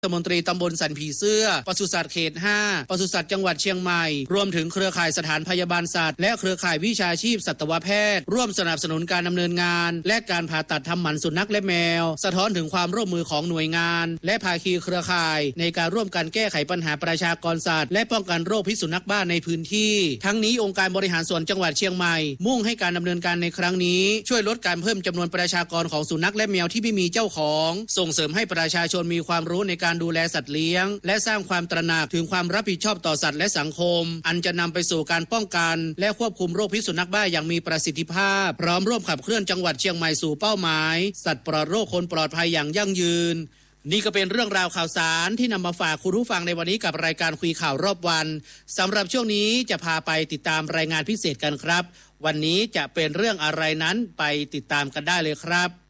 รัฐมนตรีตำบลสันผีเสื้อปศุสัตว์เขต 5 ปศุสัตว์จังหวัดเชียงใหม่รวมถึงเครือข่ายสถานพยาบาลสัตว์และเครือข่ายวิชาชีพสัตวแพทย์ร่วมสนับสนุนการดำเนินงานและการผ่าตัดทำหมันสุนัขและแมวสะท้อนถึงความร่วมมือของหน่วยงานและภาคีเครือข่ายในการร่วมกันแก้ไขปัญหาประชากรสัตว์และป้องกันโรคพิษสุนัขบ้าในพื้นที่ทั้งนี้องค์การบริหารส่วนจังหวัดเชียงใหม่มุ่งให้การดำเนินการในครั้งนี้ช่วยลดการเพิ่มจำนวนประชากรของสุนัขและแมวที่ไม่มีเจ้าของส่งเสริมให้ประชาชนมีความรู้ในการดูแลสัตว์เลี้ยงและสร้างความตระหนักถึงความรับผิดชอบต่อสัตว์และสังคมอันจะนำไปสู่การป้องกันและควบคุมโรคพิษสุนัขบ้าอย่างมีประสิทธิภาพพร้อมร่วมขับเคลื่อนจังหวัดเชียงใหม่สู่เป้าหมายสัตว์ปลอดโรคคนปลอดภัยอย่างยั่งยืนนี่ก็เป็นเรื่องราวข่าวสารที่นำมาฝากคุณผู้ฟังในวันนี้กับรายการคุยข่าวรอบวันสำหรับช่วงนี้จะพาไปติดตามรายงานพิเศษกันครับวันนี้จะเป็นเรื่องอะไรนั้นไปติดตามกันได้เลยครับ